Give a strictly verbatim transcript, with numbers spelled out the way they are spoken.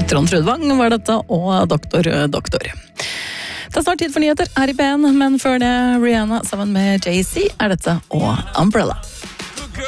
Trond Trudvang var dette, og Doktor Doktor. Det er snart tid for nyheter her i P en, men før det Rihanna sammen med Jay-Z er dette og Umbrella.